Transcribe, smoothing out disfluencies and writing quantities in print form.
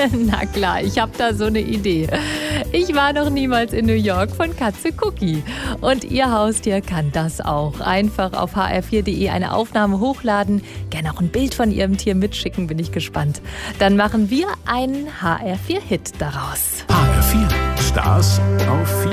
Na klar, ich habe da so eine Idee. Ich war noch niemals in New York von Katze Cookie. Und Ihr Haustier kann das auch. Einfach auf hr4.de eine Aufnahme hochladen. Gerne auch ein Bild von Ihrem Tier mitschicken, bin ich gespannt. Dann machen wir einen HR4-Hit daraus. HR4 Stars auf 4.